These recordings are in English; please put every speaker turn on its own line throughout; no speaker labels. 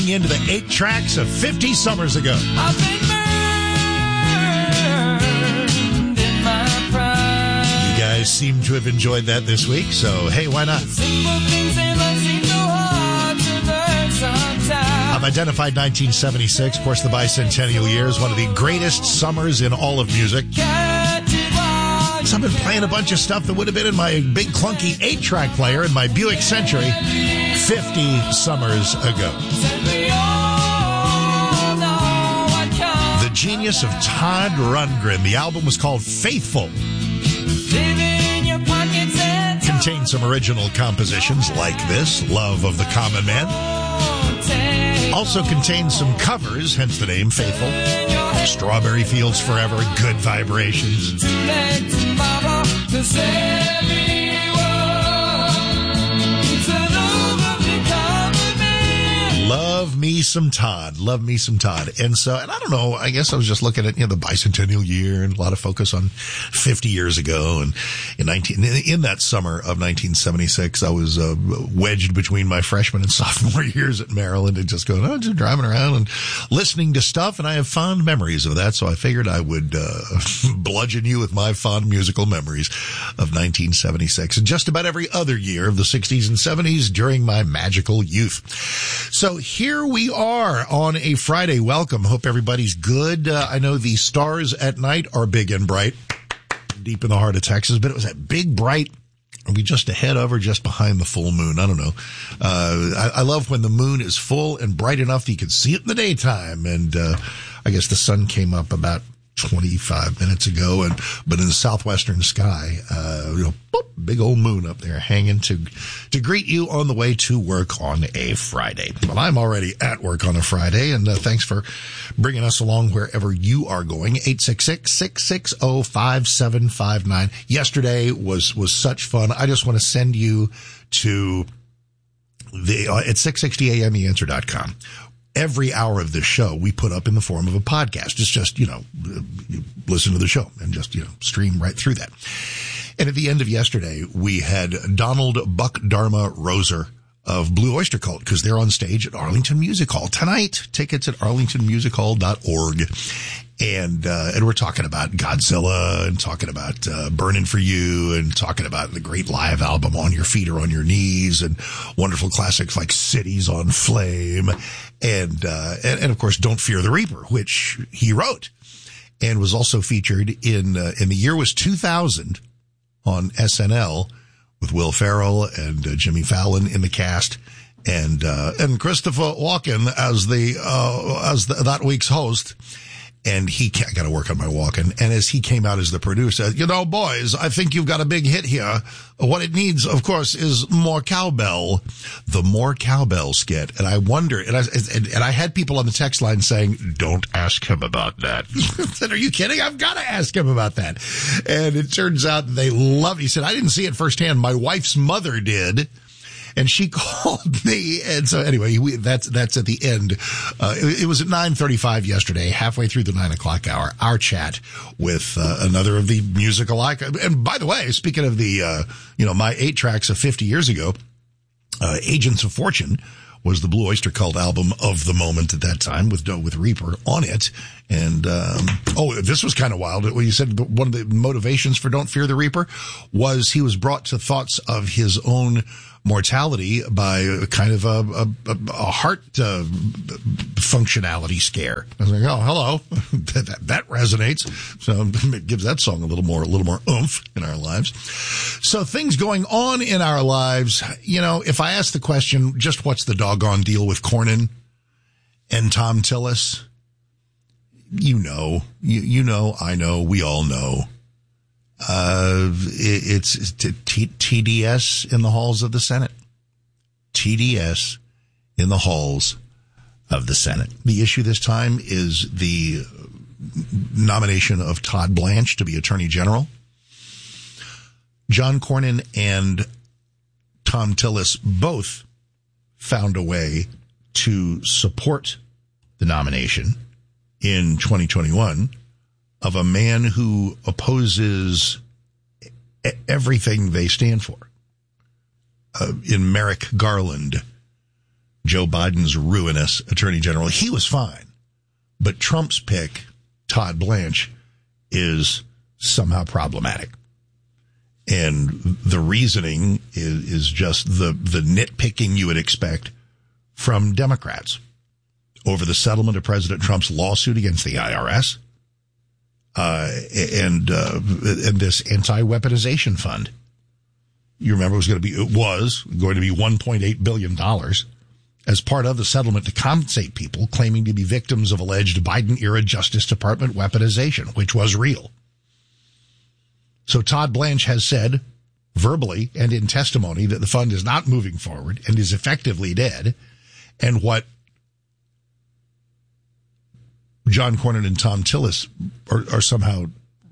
Into the 8 tracks of 50 summers ago.
I've been burned in my pride.
You guys seem to have enjoyed that this week, so hey, why not?
Simple things in life seem so hard to learn sometimes.
I've identified 1976, of course, the bicentennial year, as one of the greatest summers in all of music. So I've been playing a bunch of stuff that would have been in my big clunky 8-track player in my Buick Century 50 summers ago. The genius of Todd Rundgren. The album was called Faithful. Contained some original compositions like this, Love of the Common Man. Also contained some covers, hence the name Faithful. Strawberry Fields Forever, Good Vibrations. Love me some Todd. Love me some Todd. And I don't know, I guess I was just looking at, the bicentennial year and a lot of focus on 50 years ago. And in that summer of 1976, I was wedged between my freshman and sophomore years at Maryland and just going, just driving around and listening to stuff. And I have fond memories of that. So I figured I would bludgeon you with my fond musical memories of 1976 and just about every other year of the 60s and 70s during my magical youth. So here we are on a Friday. Welcome. Hope everybody's good. I know the stars at night are big and bright, deep in the heart of Texas, but it was that big, bright. Are we just ahead of or just behind the full moon? I don't know. I love when the moon is full and bright enough that you can see it in the daytime. And I guess the sun came up about 25 minutes ago, but in the southwestern sky, boop, big old moon up there hanging to greet you on the way to work on a Friday. Well, I'm already at work on a Friday, and thanks for bringing us along wherever you are going. 866-660-5759. Yesterday was such fun. I just want to send you to at 660amtheanswer.com. Every hour of this show we put up in the form of a podcast. It's just, you listen to the show and just, stream right through that. And at the end of yesterday, we had Donald Buck Dharma Roser of Blue Oyster Cult, because they're on stage at Arlington Music Hall tonight. Tickets at arlingtonmusichall.org. And we're talking about Godzilla and talking about Burning for You and talking about the great live album On Your Feet or On Your Knees and wonderful classics like Cities on Flame and of course Don't Fear the Reaper, which he wrote and was also featured in the year was 2000 on SNL with Will Ferrell and Jimmy Fallon in the cast. And Christopher Walken as that week's host. And I got to work on my walking. And as he came out as the producer, boys, I think you've got a big hit here. What it needs, of course, is more cowbell. The More Cowbell skit. And I wonder, and I had people on the text line saying, don't ask him about that. I said, are you kidding? I've got to ask him about that. And it turns out they love it. He said, I didn't see it firsthand. My wife's mother did. And she called me. And so anyway, that's at the end. It was at 9:35 yesterday, halfway through the 9 o'clock hour, our chat with, another of the musical icons. And by the way, speaking of the, my 8 tracks of 50 years ago, Agents of Fortune was the Blue Oyster Cult album of the moment at that time with Reaper on it. And, this was kind of wild. When you said one of the motivations for Don't Fear the Reaper was he was brought to thoughts of his own mortality by kind of a heart functionality scare. I was like, oh, hello. that resonates. So it gives that song a little more oomph in our lives. So things going on in our lives. If I ask the question, just what's the doggone deal with Cornyn and Tom Tillis? I know, we all know. It's TDS in the halls of the Senate. TDS in the halls of the Senate. The issue this time is the nomination of Todd Blanche to be Attorney General. John Cornyn and Tom Tillis both found a way to support the nomination in 2021 of a man who opposes everything they stand for. In Merrick Garland, Joe Biden's ruinous attorney general. He was fine. But Trump's pick, Todd Blanche, is somehow problematic. And the reasoning is just the nitpicking you would expect from Democrats over the settlement of President Trump's lawsuit against the IRS and this anti-weaponization fund. You remember it was going to be $1.8 billion as part of the settlement to compensate people claiming to be victims of alleged Biden-era Justice Department weaponization, which was real. So Todd Blanche has said verbally and in testimony that the fund is not moving forward and is effectively dead. And what John Cornyn and Tom Tillis are somehow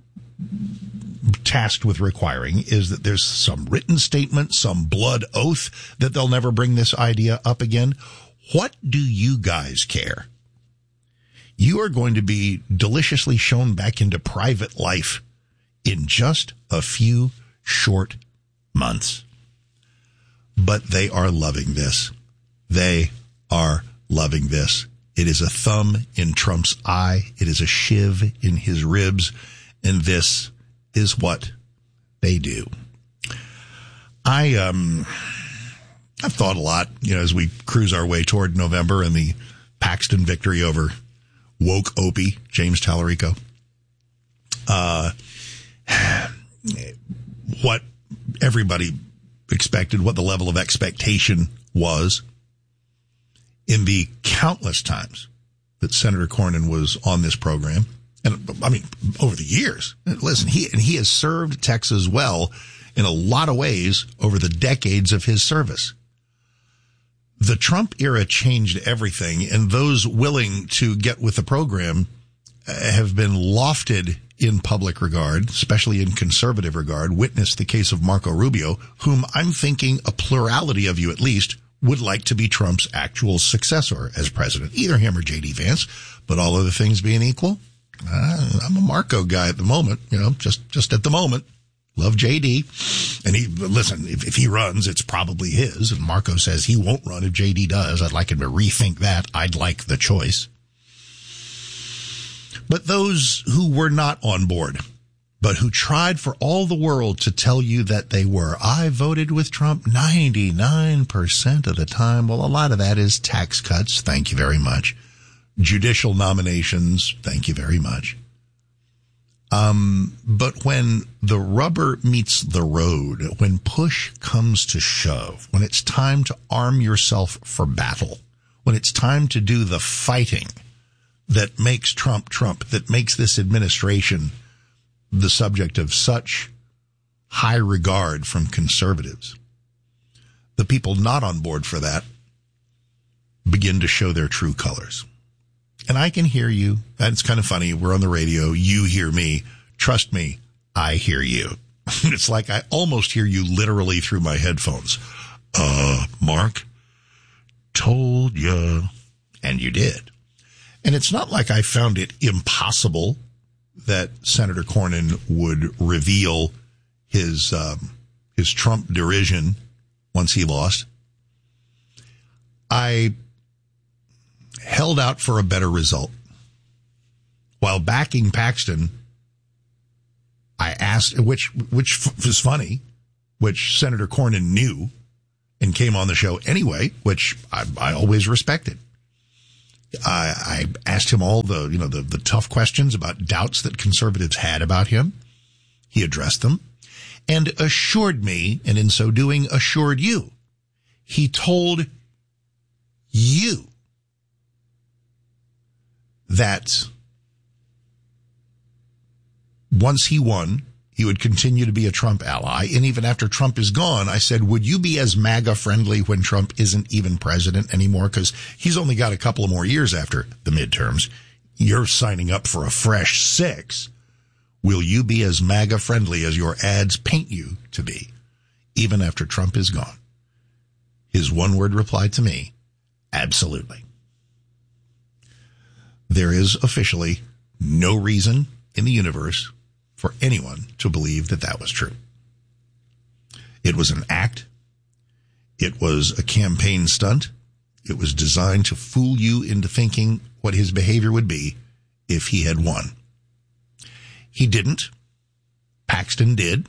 tasked with requiring is that there's some written statement, some blood oath that they'll never bring this idea up again. What do you guys care? You are going to be deliciously shown back into private life in just a few short months. But they are loving this. They are loving this. It is a thumb in Trump's eye. It is a shiv in his ribs. And this is what they do. I've thought a lot, as we cruise our way toward November and the Paxton victory over woke Opie, James Tallarico. What everybody expected, what the level of expectation was in the countless times that Senator Cornyn was on this program. And I mean, over the years, listen, he has served Texas well in a lot of ways over the decades of his service. The Trump era changed everything, and those willing to get with the program have been lofted in public regard, especially in conservative regard. Witness the case of Marco Rubio, whom I'm thinking a plurality of you at least would like to be Trump's actual successor as president, either him or J.D. Vance. But all other things being equal, I'm a Marco guy at the moment, just at the moment. Love J.D. And listen, if he runs, it's probably his. And Marco says he won't run if J.D. does. I'd like him to rethink that. I'd like the choice. But those who were not on board, but who tried for all the world to tell you that they were, I voted with Trump 99% of the time. Well, a lot of that is tax cuts. Thank you very much. Judicial nominations. Thank you very much. But when the rubber meets the road, when push comes to shove, when it's time to arm yourself for battle, when it's time to do the fighting that makes Trump, that makes this administration the subject of such high regard from conservatives, the people not on board for that begin to show their true colors. And I can hear you. That's kind of funny. We're on the radio. You hear me. Trust me, I hear you. It's like I almost hear you literally through my headphones. Mark, told ya. And you did. And it's not like I found it impossible that Senator Cornyn would reveal his Trump derision once he lost. I held out for a better result. While backing Paxton, I asked, which was funny, which Senator Cornyn knew and came on the show anyway, which I always respected. I asked him all the tough questions about doubts that conservatives had about him. He addressed them and assured me, and in so doing assured you. He told you that once he won, he would continue to be a Trump ally. And even after Trump is gone, I said, would you be as MAGA friendly when Trump isn't even president anymore? Because he's only got a couple of more years after the midterms. You're signing up for a fresh 6. Will you be as MAGA friendly as your ads paint you to be, even after Trump is gone? His one-word reply to me, absolutely. There is officially no reason in the universe for anyone to believe that that was true. It was an act. It was a campaign stunt. It was designed to fool you into thinking what his behavior would be if he had won. He didn't. Paxton did.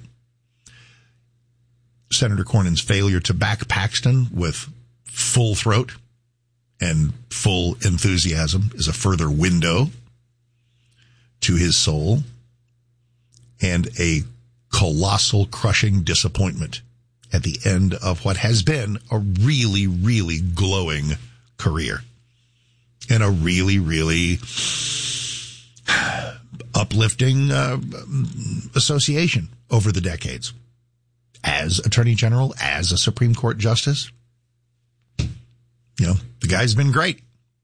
Senator Cornyn's failure to back Paxton with full throat and full enthusiasm is a further window to his soul and a colossal, crushing disappointment at the end of what has been a really, really glowing career and a really, really uplifting association over the decades. As Attorney General, as a Supreme Court Justice, the guy's been great.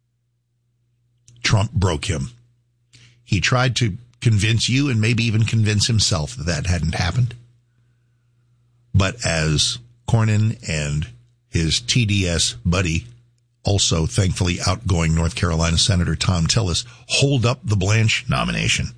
Trump broke him. He tried to convince you and maybe even convince himself that hadn't happened. But as Cornyn and his TDS buddy, also thankfully outgoing North Carolina Senator Thom Tillis, hold up the Blanche nomination,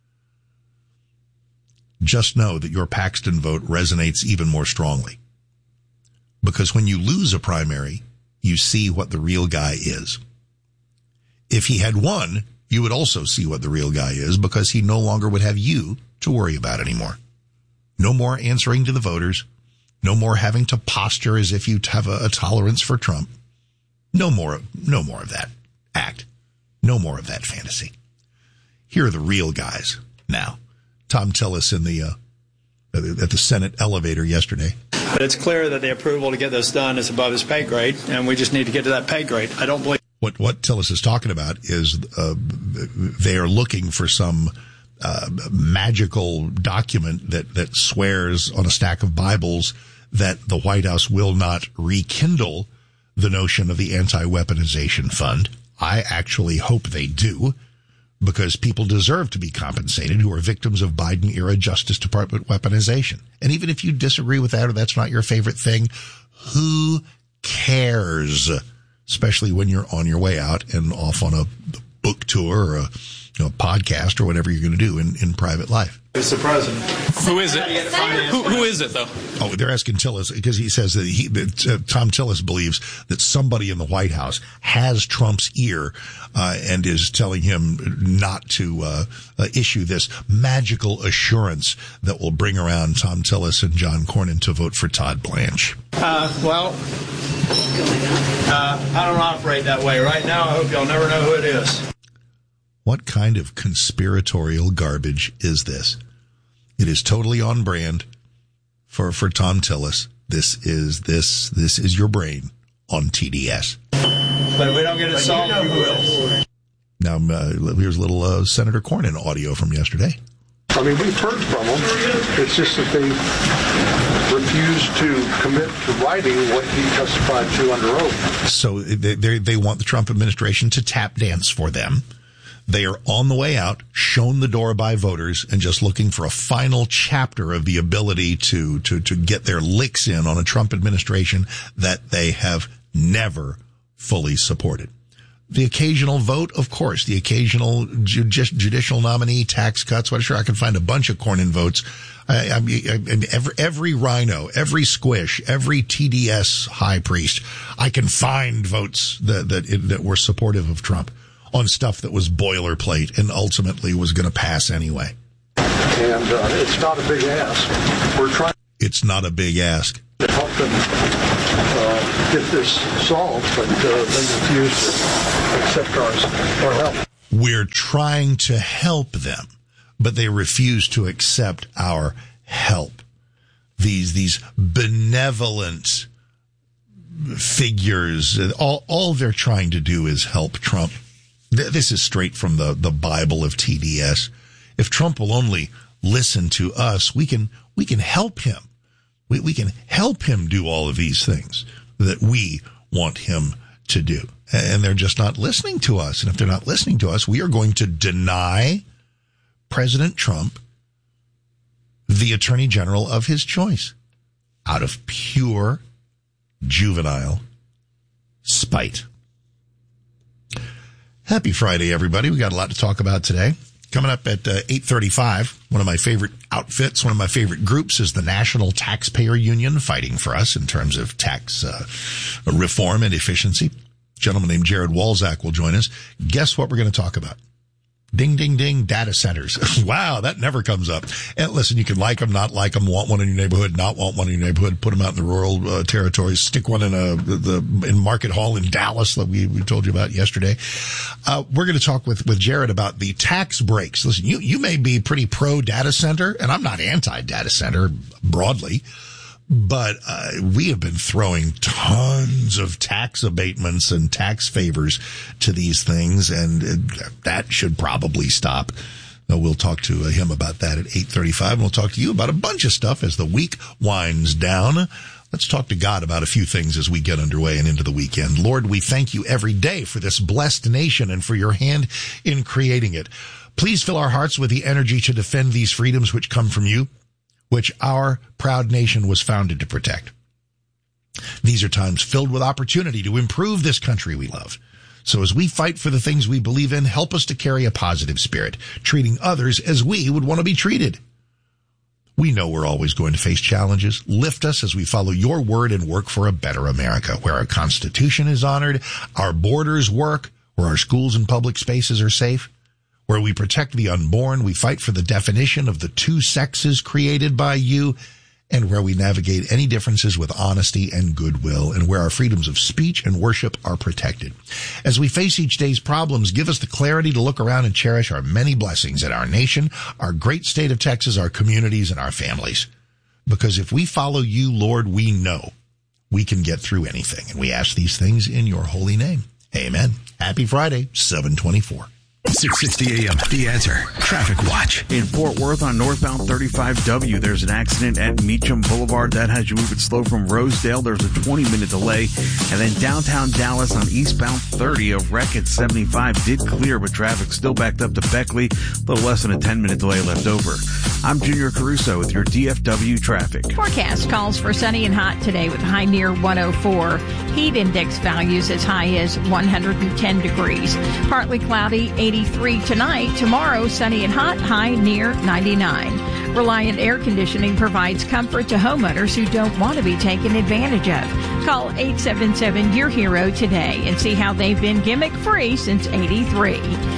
just know that your Paxton vote resonates even more strongly. Because when you lose a primary, you see what the real guy is. If he had won, you would also see what the real guy is, because he no longer would have you to worry about anymore. No more answering to the voters. No more having to posture as if you have a tolerance for Trump. No more of that act. No more of that fantasy. Here are the real guys now. Thom Tillis at the Senate elevator yesterday.
But it's clear that the approval to get this done is above his pay grade, and we just need to get to that pay grade. I don't believe.
What Tillis is talking about is they are looking for some magical document that swears on a stack of Bibles that the White House will not rekindle the notion of the anti-weaponization fund. I actually hope they do, because people deserve to be compensated who are victims of Biden-era Justice Department weaponization. And even if you disagree with that or that's not your favorite thing, who cares? Especially when you're on your way out and off on a book tour or a podcast or whatever you're going to do in private life.
It's the president.
Who is it? Who is it, though?
Oh, they're asking Tillis because he says that Thom Tillis believes that somebody in the White House has Trump's ear and is telling him not to issue this magical assurance that will bring around Thom Tillis and John Cornyn to vote for Todd Blanche.
I don't operate that way. Right now, I hope y'all never know who it is.
What kind of conspiratorial garbage is this? It is totally on brand for Thom Tillis. This is your brain on TDS.
But if we don't get it solved, who will?
Now, here's a little Senator Cornyn audio from yesterday.
I mean, we've heard from them. It's just that they refuse to commit to writing what he testified to under oath.
So they want the Trump administration to tap dance for them. They are on the way out, shown the door by voters, and just looking for a final chapter of the ability to get their licks in on a Trump administration that they have never fully supported. The occasional vote, of course, the occasional judicial nominee, tax cuts. Well, sure, I can find a bunch of Cornyn votes. I mean, every rhino, every squish, every TDS high priest, I can find votes that were supportive of Trump on stuff that was boilerplate and ultimately was going to pass anyway.
And it's not a big ask. We're trying.
It's not a big ask.
To help them get this solved, but they refuse to accept our help.
We're trying to help them, but they refuse to accept our help. These benevolent figures, all they're trying to do is help Trump. This is straight from the Bible of TDS. If Trump will only listen to us, we can help him. We can help him do all of these things that we want him to do. And they're just not listening to us. And if they're not listening to us, we are going to deny President Trump the Attorney General of his choice out of pure juvenile spite. Happy Friday, everybody. We got a lot to talk about today. Coming up at 8:35, one of my favorite outfits, one of my favorite groups is the National Taxpayer Union, fighting for us in terms of tax reform and efficiency. gentleman named Jared Walzak will join us. Guess what we're going to talk about? Ding, ding, ding, data centers. Wow, that never comes up. And listen, you can like them, not like them, want one in your neighborhood, not want one in your neighborhood, put them out in the rural territories, stick one in Market Hall in Dallas that we told you about yesterday. We're going to talk with Jared about the tax breaks. Listen, you may be pretty pro data center, and I'm not anti data center broadly, but we have been throwing tons of tax abatements and tax favors to these things, and that should probably stop. We'll talk to him about that at 8:35, and we'll talk to you about a bunch of stuff as the week winds down. Let's talk to God about a few things as we get underway and into the weekend. Lord, we thank you every day for this blessed nation and for your hand in creating it. Please fill our hearts with the energy to defend these freedoms which come from you, which our proud nation was founded to protect. These are times filled with opportunity to improve this country we love. So as we fight for the things we believe in, help us to carry a positive spirit, treating others as we would want to be treated. We know we're always going to face challenges. Lift us as we follow your word and work for a better America, where our Constitution is honored, our borders work, where our schools and public spaces are safe, where we protect the unborn, we fight for the definition of the two sexes created by you, and where we navigate any differences with honesty and goodwill, and where our freedoms of speech and worship are protected. As we face each day's problems, give us the clarity to look around and cherish our many blessings in our nation, our great state of Texas, our communities, and our families. Because if we follow you, Lord, we know we can get through anything. And we ask these things in your holy name. Amen. Happy Friday, 7/24.
660 AM, The Answer. Traffic Watch.
In Fort Worth on northbound 35W, there's an accident at Meacham Boulevard. That has you moving slow from Rosedale. There's a 20-minute delay. And then downtown Dallas on eastbound 30, a wreck at 75 did clear, but traffic still backed up to Beckley. A little less than a 10-minute delay left over. I'm Junior Caruso with your DFW traffic.
Forecast calls for sunny and hot today with a high near 104. Heat index values as high as 110 degrees. Partly cloudy, 83 tonight. Tomorrow, sunny and hot, high near 99. Reliant Air Conditioning provides comfort to homeowners who don't want to be taken advantage of. Call 877-YOUR-HERO today and see how they've been gimmick-free since 83.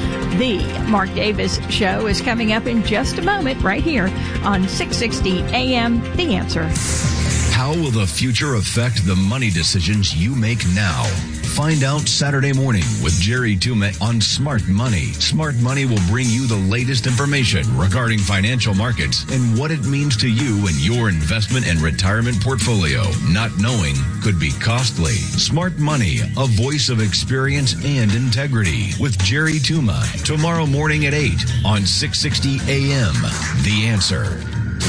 The Mark Davis Show is coming up in just a moment right here on 660 AM, The Answer.
How will the future affect the money decisions you make now? Find out Saturday morning with Jerry Tuma on Smart Money. Smart Money will bring you the latest information regarding financial markets and what it means to you and your investment and retirement portfolio. Not knowing could be costly. Smart Money, a voice of experience and integrity with Jerry Tuma. Tomorrow morning at 8 on 660 AM. The Answer.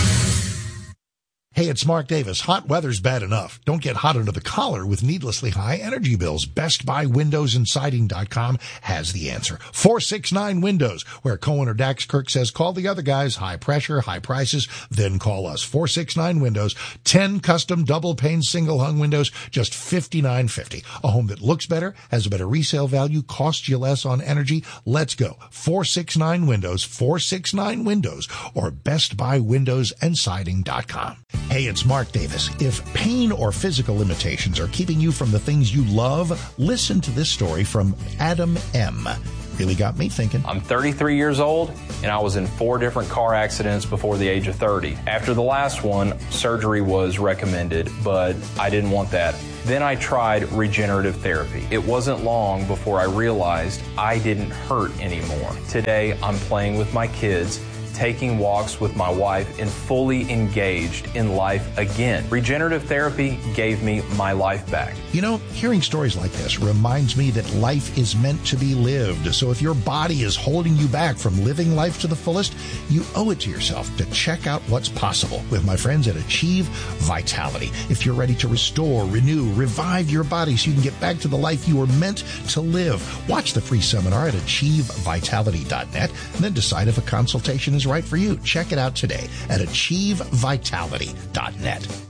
Hey, it's Mark Davis. Hot weather's bad enough. Don't get hot under the collar with needlessly high energy bills. BestBuyWindowsAndSiding.com has the answer. 469 Windows, where Cohen or Dax Kirk says, call the other guys. High pressure, high prices, then call us. 469 Windows, 10 custom double-pane single-hung windows, just $59.50. A home that looks better, has a better resale value, costs you less on energy. Let's go. 469 Windows, 469 Windows, or BestBuyWindowsAndSiding.com. Hey, it's Mark Davis. If pain or physical limitations are keeping you from the things you love, listen to this story from Adam M. Really got me thinking.
I'm 33 years old, and I was in 4 different car accidents before the age of 30. After the last one, surgery was recommended, but I didn't want that. Then I tried regenerative therapy. It wasn't long before I realized I didn't hurt anymore. Today, I'm playing with my kids, taking walks with my wife, and fully engaged in life again. Regenerative therapy gave me my life back.
You know, hearing stories like this reminds me that life is meant to be lived. So if your body is holding you back from living life to the fullest, you owe it to yourself to check out what's possible with my friends at Achieve Vitality. If you're ready to restore, renew, revive your body so you can get back to the life you were meant to live, watch the free seminar at achievevitality.net and then decide if a consultation is right for you. Check it out today at achievevitality.net.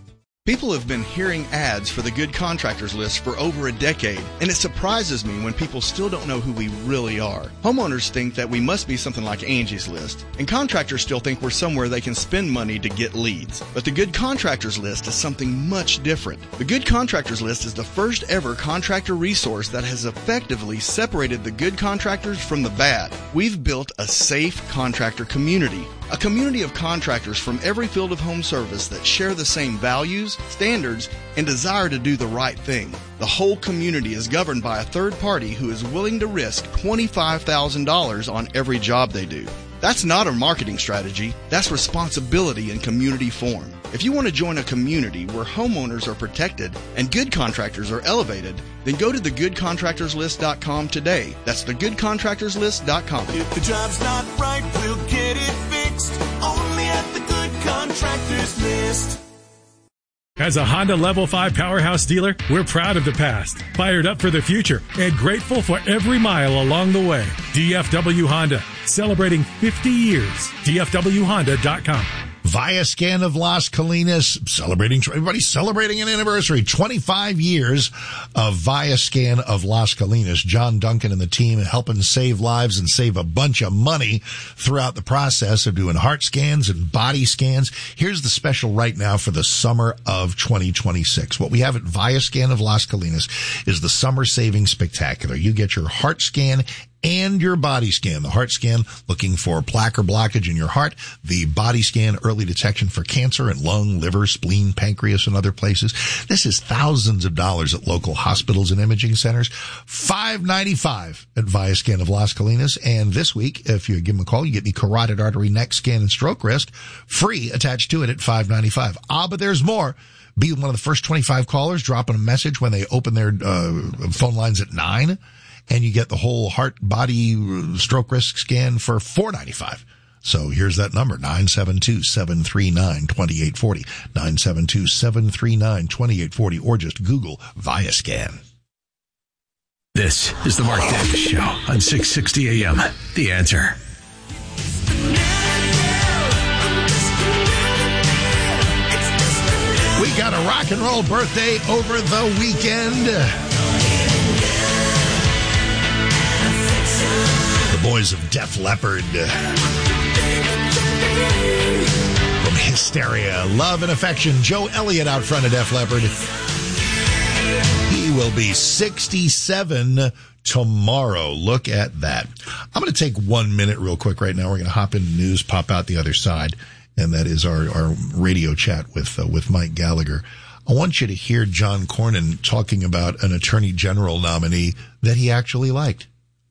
People have been hearing ads for the Good Contractors List for over a decade, and it surprises me when people still don't know who we really are. Homeowners think that we must be something like Angie's List, and contractors still think we're somewhere they can spend money to get leads. But the Good Contractors List is something much different. The Good Contractors List is the first ever contractor resource that has effectively separated the good contractors from the bad. We've built a safe contractor community. A community of contractors from every field of home service that share the same values, standards, and desire to do the right thing. The whole community is governed by a third party who is willing to risk $25,000 on every job they do. That's not a marketing strategy. That's responsibility in community form. If you want to join a community where homeowners are protected and good contractors are elevated, then go to thegoodcontractorslist.com today. That's thegoodcontractorslist.com.
If the job's not right, we'll get it fixed. Only at the Good Contractors List.
As a Honda Level 5 powerhouse dealer, we're proud of the past, fired up for the future, and grateful for every mile along the way. DFW Honda, celebrating 50 years. DFWHonda.com.
Viascan of Las Colinas, everybody's celebrating an anniversary. 25 years of Viascan of Las Colinas. John Duncan and the team helping save lives and save a bunch of money throughout the process of doing heart scans and body scans. Here's the special right now for the summer of 2026. What we have at Viascan of Las Colinas is the Summer Saving Spectacular. You get your heart scan and your body scan. The heart scan, looking for plaque or blockage in your heart. The body scan, early detection for cancer in lung, liver, spleen, pancreas, and other places. This is thousands of dollars at local hospitals and imaging centers. $5.95 at Viascan of Las Colinas. And this week, if you give them a call, you get the carotid artery neck scan and stroke risk free attached to it at $5.95. But there's more. Be one of the first 25 callers dropping a message when they open their phone lines at 9. And you get the whole heart, body, stroke risk scan for $4.95. So here's that number, 972-739-2840, 972-739-2840, or just Google Viascan.
This is the Mark Davis Show on 660 AM. The Answer.
We got a rock and roll birthday over the weekend. Boys of Def Leppard. From Hysteria, Love and Affection. Joe Elliott out front of Def Leppard. He will be 67 tomorrow. Look at that. I'm going to take 1 minute real quick right now. We're going to hop into news, pop out the other side, and that is our radio chat with Mike Gallagher. I want you to hear John Cornyn talking about an attorney general nominee that he actually liked.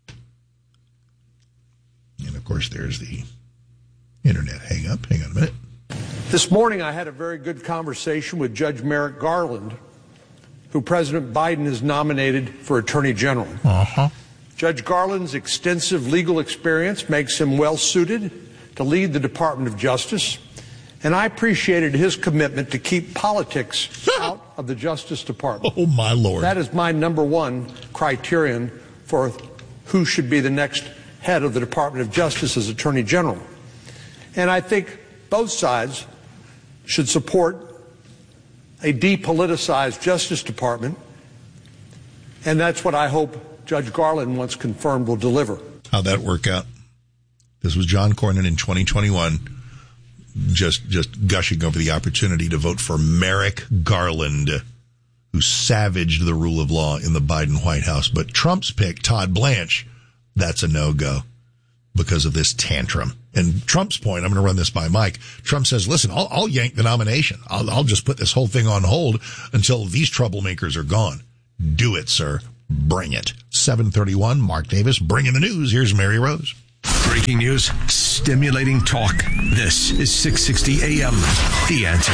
And, of course, there's the internet hang-up. Hang on a minute.
This morning I had a very good conversation with Judge Merrick Garland, who President Biden has nominated for Attorney General. Judge Garland's extensive legal experience makes him well-suited to lead the Department of Justice, and I appreciated his commitment to keep politics out of the Justice Department.
Oh, my Lord.
That is my number one criterion for who should be the next head of the Department of Justice as Attorney General. And I think both sides should support a depoliticized Justice Department, and that's what I hope Judge Garland, once confirmed, will deliver.
How'd that work out? This was John Cornyn in 2021, just gushing over the opportunity to vote for Merrick Garland, who savaged the rule of law in the Biden White House. But Trump's pick, Todd Blanche, that's a no-go because of this tantrum. And Trump's point, I'm going to run this by Mike. Trump says, listen, I'll yank the nomination. I'll just put this whole thing on hold until these troublemakers are gone. Do it, sir. Bring it. 7:31, Mark Davis, bringing the news. Here's Mary Rose.
Breaking news, stimulating talk. This is 660 AM. The Answer.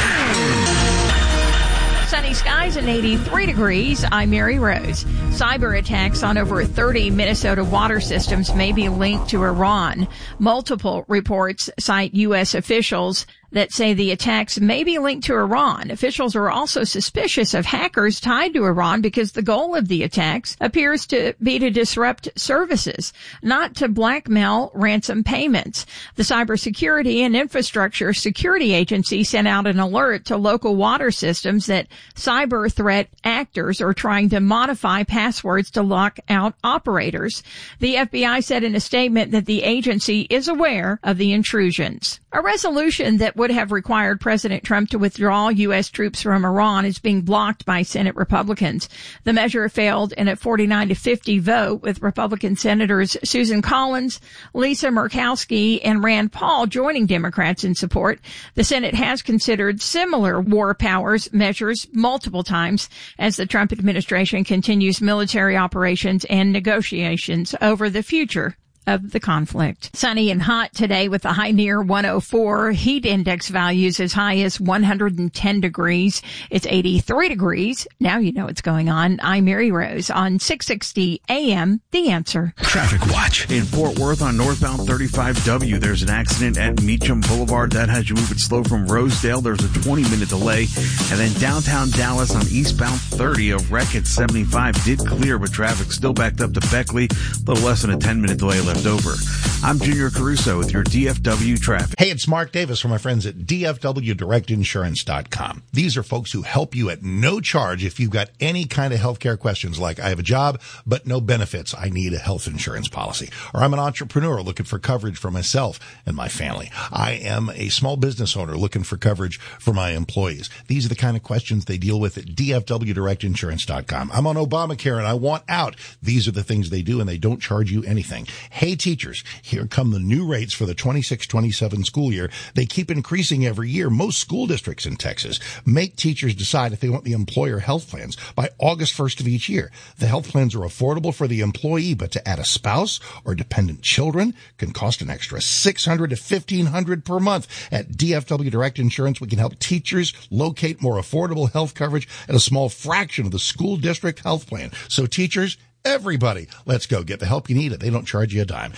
Sunny skies and 83 degrees. I'm Mary Rose. Cyber attacks on over 30 Minnesota water systems may be linked to Iran. Multiple reports cite U.S. officials that say the attacks may be linked to Iran. Officials are also suspicious of hackers tied to Iran because the goal of the attacks appears to be to disrupt services, not to blackmail ransom payments. The Cybersecurity and Infrastructure Security Agency sent out an alert to local water systems that cyber threat actors are trying to modify passwords to lock out operators. The FBI said in a statement that the agency is aware of the intrusions. A resolution that would have required President Trump to withdraw U.S. troops from Iran is being blocked by Senate Republicans. The measure failed in a 49-50 vote, with Republican Senators Susan Collins, Lisa Murkowski, and Rand Paul joining Democrats in support. The Senate has considered similar war powers measures multiple times as the Trump administration continues military operations and negotiations over the future of the conflict. Sunny and hot today with a high near 104. Heat index values as high as 110 degrees. It's 83 degrees. Now you know what's going on. I'm Mary Rose on 660 AM, The Answer.
Traffic Watch.
In Fort Worth on northbound 35W, there's an accident at Meacham Boulevard. That has you moving slow from Rosedale. There's a 20-minute delay. And then downtown Dallas on eastbound 30, a wreck at 75 did clear, but traffic still backed up to Beckley. A little less than a 10-minute delay left over. I'm Junior Caruso with your DFW traffic.
Hey, it's Mark Davis from my friends at DFWDirectInsurance.com. These are folks who help you at no charge if you've got any kind of healthcare questions like, I have a job, but no benefits. I need a health insurance policy. Or I'm an entrepreneur looking for coverage for myself and my family. I am a small business owner looking for coverage for my employees. These are the kind of questions they deal with at DFWDirectInsurance.com. I'm on Obamacare and I want out. These are the things they do, and they don't charge you anything. Hey, teachers, here come the new rates for the 26-27 school year. They keep increasing every year. Most school districts in Texas make teachers decide if they want the employer health plans by August 1st of each year. The health plans are affordable for the employee, but to add a spouse or dependent children can cost an extra $600 to $1,500 per month. At DFW Direct Insurance, we can help teachers locate more affordable health coverage at a small fraction of the school district health plan. So teachers, everybody, let's go get the help you need. They don't charge you a dime.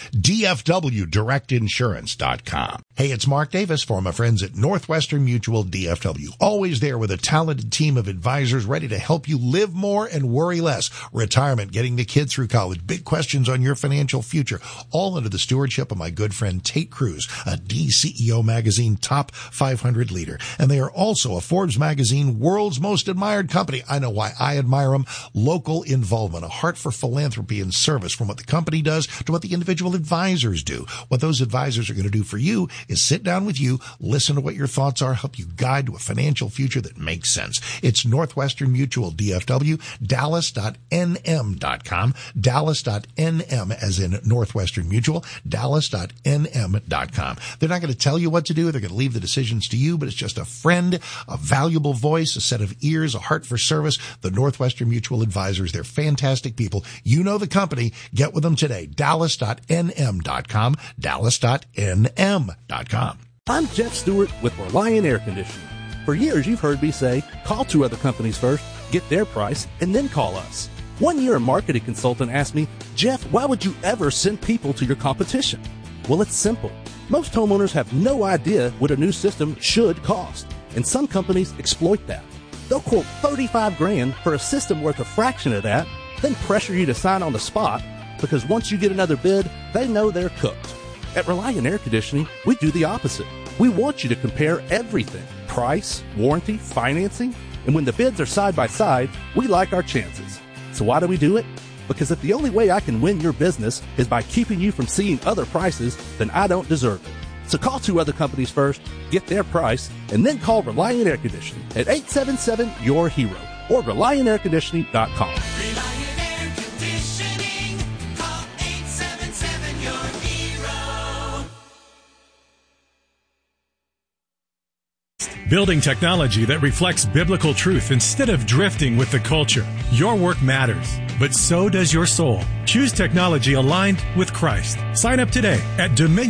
DFWDirectInsurance.com. Hey, it's Mark Davis for my friends at Northwestern Mutual DFW. Always there with a talented team of advisors ready to help you live more and worry less. Retirement, getting the kid through college, big questions on your financial future, all under the stewardship of my good friend Tate Cruz, a DCEO magazine top 500 leader. And they are also a Forbes magazine world's most admired company. I know why I admire them. Local involvement, a heart for philanthropy and service, from what the company does to what the individual advisors do. What those advisors are going to do for you is sit down with you, listen to what your thoughts are, help you guide to a financial future that makes sense. It's Northwestern Mutual DFW, Dallas.nm.com, Dallas.nm as in Northwestern Mutual, Dallas.nm.com. They're not going to tell you what to do. They're going to leave the decisions to you, but it's just a friend, a valuable voice, a set of ears, a heart for service. The Northwestern Mutual advisors, they're fantastic people. You know the company. Get with them today. Dallas.nm.com, Dallas.nm.com.
I'm Jeff Stewart with Reliant Air Conditioning. For years, you've heard me say, call two other companies first, get their price, and then call us. 1 year, a marketing consultant asked me, Jeff, why would you ever send people to your competition? Well, it's simple. Most homeowners have no idea what a new system should cost, and some companies exploit that. They'll quote $35,000 for a system worth a fraction of that, then pressure you to sign on the spot, because once you get another bid, they know they're cooked. At Reliant Air Conditioning, we do the opposite. We want you to compare everything: price, warranty, financing, and when the bids are side by side, we like our chances. So why do we do it? Because if the only way I can win your business is by keeping you from seeing other prices, then I don't deserve it. So call two other companies first, get their price, and then call Reliant Air Conditioning at 877-YOUR-HERO or ReliantAirConditioning.com.
Building technology that reflects biblical truth instead of drifting with the culture. Your work matters, but so does your soul. Choose technology aligned with Christ. Sign up today at Dominion.